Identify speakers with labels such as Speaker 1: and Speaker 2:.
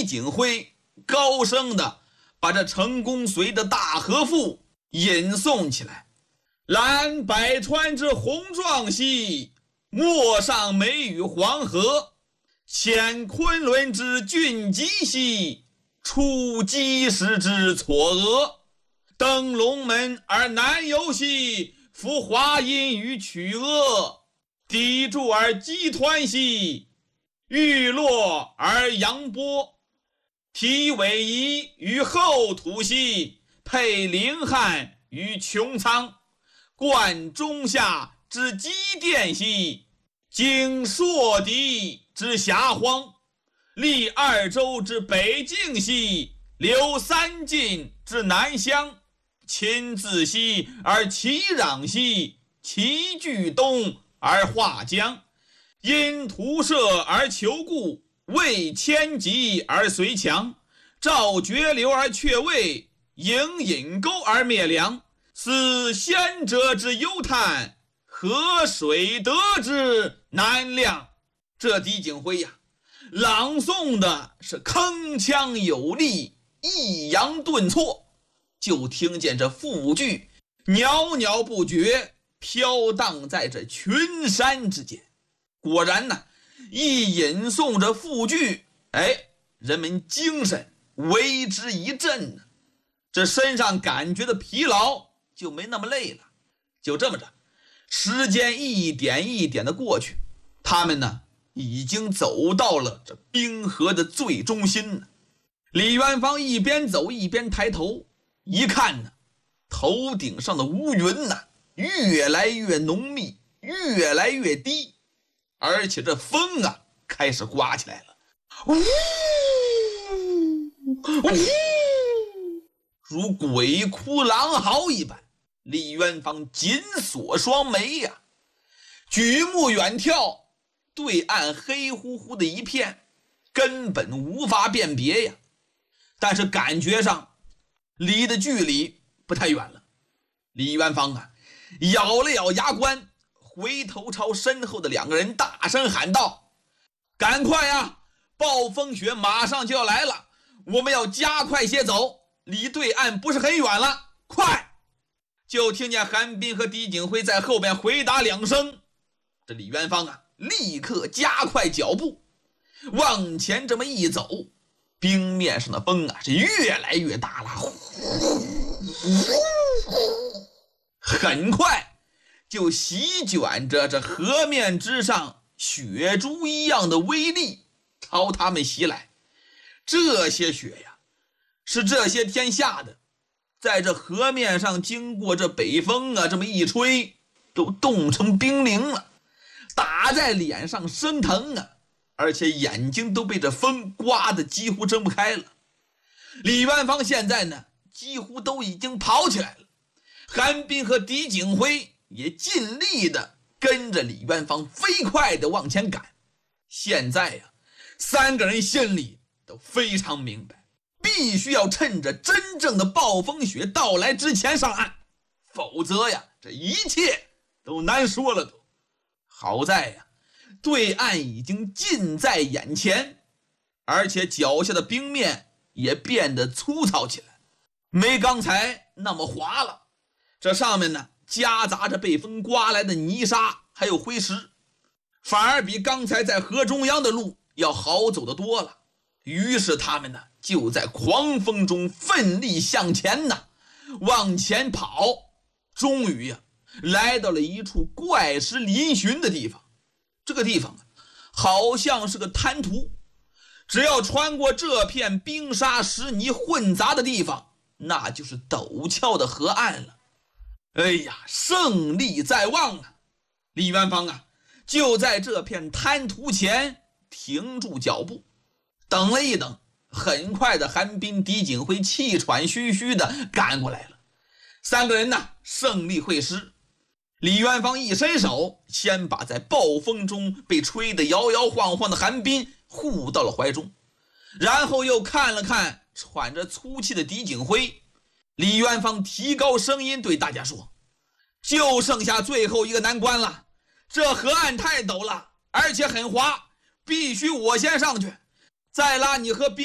Speaker 1: 景辉高声的把这陈公遂的大和赋吟诵起来。览百川之洪壮兮，莫上美与黄河。乾昆仑之峻极兮，出击石之嵯峨。登龙门而南游兮，夫华阴于曲阿。砥柱而击湍兮，玉落而扬波。体尾夷于后土兮，配凌汉于穹苍。贯中夏之积淀兮，经朔敌之遐荒。历二周之北境兮，流三晋之南乡。亲自西而其壤兮，其据东而化江。因图射而求固，为千疾而随强。照绝流而却位，迎引沟而灭梁。此先者之忧叹，河水得之难量。这狄景辉呀，朗诵的是铿锵有力，抑扬顿挫，就听见这赋句袅袅不绝，飘荡在这群山之间。果然呢，一吟诵着赋句，人们精神为之一振呢，这身上感觉的疲劳就没那么累了。就这么着，时间一点一点的过去，他们呢已经走到了这冰河的最中心了。李元芳一边走一边抬头一看呢，头顶上的乌云呢越来越浓密，越来越低，而且这风啊开始刮起来了，如鬼哭狼嚎一般。李元芳紧锁双眉呀，举目远眺，对岸黑乎乎的一片，根本无法辨别呀。但是感觉上离的距离不太远了。李元芳啊，咬了咬牙关，回头朝身后的两个人大声喊道：赶快呀，暴风雪马上就要来了，我们要加快些走，离对岸不是很远了，快！就听见韩冰和狄景辉在后边回答两声。这李元芳啊，立刻加快脚步，往前这么一走，冰面上的风啊是越来越大了，很快就席卷着这河面之上雪珠一样的威力朝他们袭来。这些雪呀，是这些天下的，在这河面上经过这北风啊这么一吹，都冻成冰凌了，打在脸上生疼啊，而且眼睛都被这风刮得几乎睁不开了。李元芳现在呢几乎都已经跑起来了，韩冰和狄景辉也尽力的跟着李元芳飞快的往前赶。现在呀，三个人心里都非常明白，必须要趁着真正的暴风雪到来之前上岸，否则呀，这一切都难说了都。好在呀，对岸已经近在眼前，而且脚下的冰面也变得粗糙起来，没刚才那么滑了。这上面呢，夹杂着被风刮来的泥沙还有灰石，反而比刚才在河中央的路要好走得多了。于是他们呢就在狂风中奋力向前呢，往前跑。终于呀，来到了一处怪石嶙峋的地方。这个地方啊，好像是个滩涂，只要穿过这片冰沙石泥混杂的地方，那就是陡峭的河岸了。哎呀，胜利在望啊！李元芳啊，就在这片滩涂前停住脚步，等了一等，很快的韩冰、狄景辉气喘吁吁的赶过来了。三个人呢，胜利会师。李元芳一伸手，先把在暴风中被吹得摇摇晃晃的韩冰护到了怀中，然后又看了看喘着粗气的狄景辉。李元芳提高声音对大家说：就剩下最后一个难关了，这河岸太陡了，而且很滑，必须我先上去，再拉你和